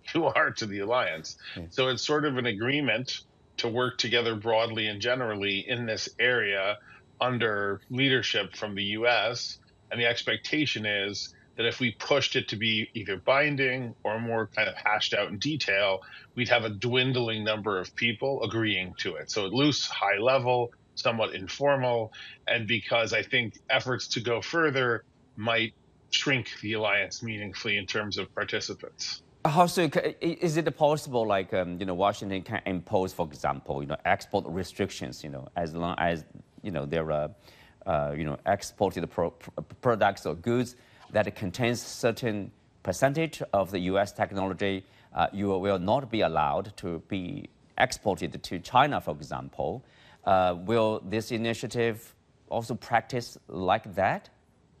who are to the alliance. So it's sort of an agreement to work together broadly and generally in this area under leadership from the US. And the expectation is that if we pushed it to be either binding or more kind of hashed out in detail, we'd have a dwindling number of people agreeing to it. So loose, high level, somewhat informal. And because I think efforts to go further might shrink the alliance meaningfully in terms of participants. How so? Is it possible, like Washington can impose, for example, export restrictions, as long as there are exported products or goods that contains certain percentage of the U.S. technology, you will not be allowed to be exported to China, for example. Will this initiative also practice like that?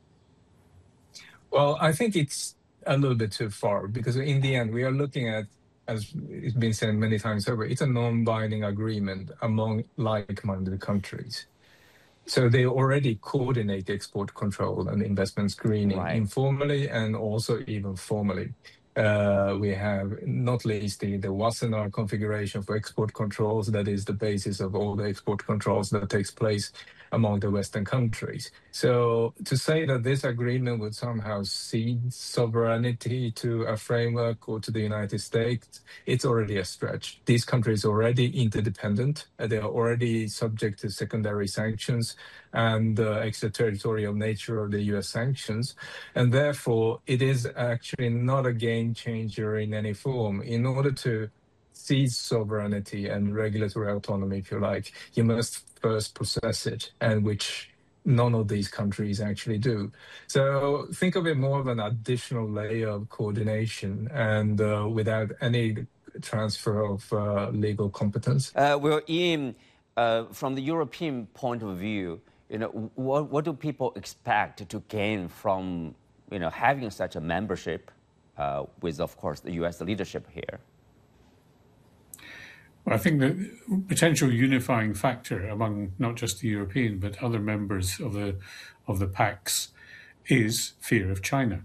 Well, I think it's a little bit too far because in the end, we are looking at, as it's been said many times over, it's a non-binding agreement among like-minded countries. So they already coordinate export control and investment screening informally and also even formally. We have not least the Wassenaar configuration for export controls. That is the basis of all the export controls that takes place among the Western countries. So to say that this agreement would somehow cede sovereignty to a framework or to the United States, it's already a stretch. These countries are already interdependent. They are already subject to secondary sanctions and the extraterritorial nature of the US sanctions. And therefore, it is actually not a game changer in any form. In order to seize sovereignty and regulatory autonomy, if you like, you must first possess it, and which none of these countries actually do. So think of it more of an additional layer of coordination and without any transfer of legal competence. Well, Ian, from the European point of view, what do people expect to gain from having such a membership with, of course, the U.S. leadership here? Well, I think the potential unifying factor among not just the European but other members of the PACs is fear of China.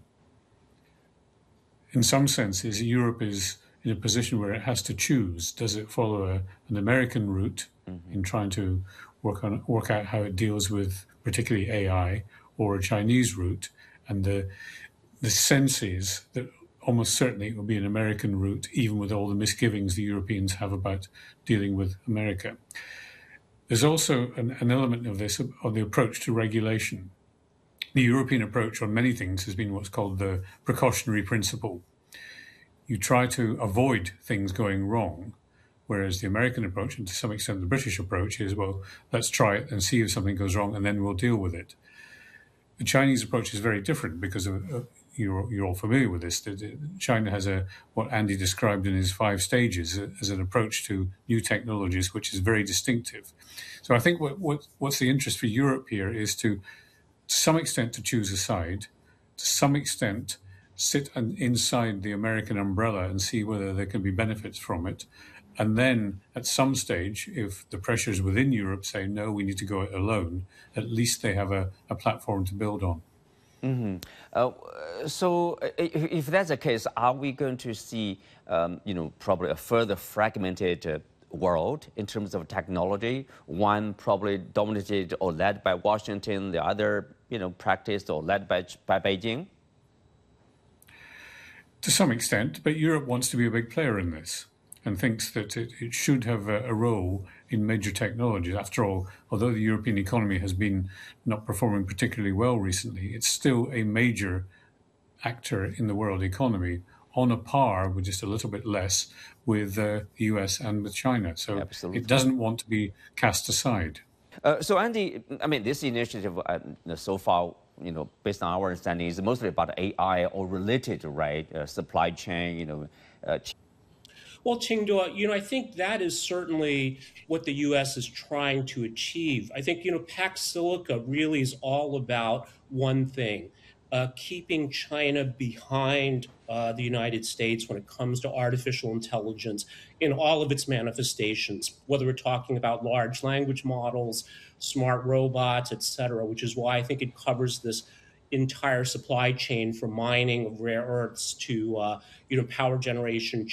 In some senses, Europe is in a position where it has to choose. Does it follow an American route in trying to work out how it deals with particularly AI, or a Chinese route? And the sense is that almost certainly it will be an American route, even with all the misgivings the Europeans have about dealing with America. There's also an element of this, of the approach to regulation. The European approach on many things has been what's called the precautionary principle. You try to avoid things going wrong, whereas the American approach, and to some extent the British approach, is, well, let's try it and see if something goes wrong, and then we'll deal with it. The Chinese approach is very different because you're all familiar with this. China has what Andy described in his 5 stages as an approach to new technologies, which is very distinctive. So I think what's the interest for Europe here is to some extent to choose a side, to some extent sit inside the American umbrella and see whether there can be benefits from it. And then at some stage, if the pressures within Europe say, no, we need to go it alone, at least they have a platform to build on. So if that's the case, are we going to see, probably a further fragmented world in terms of technology, one probably dominated or led by Washington, the other, practiced or led by Beijing? To some extent, but Europe wants to be a big player in this and thinks that it should have a role in major technologies. After all, although the European economy has been not performing particularly well recently, it's still a major actor in the world economy, on a par with just a little bit less with the US and with China. So Absolutely. It doesn't want to be cast aside. So Andy, this initiative so far, based on our understanding, is mostly about AI or related, right? Supply chain, Well, Qingduo, I think that is certainly what the U.S. is trying to achieve. I think, Pax Silica really is all about one thing, keeping China behind the United States when it comes to artificial intelligence in all of its manifestations, whether we're talking about large language models, smart robots, et cetera, which is why I think it covers this entire supply chain from mining of rare earths to, power generation,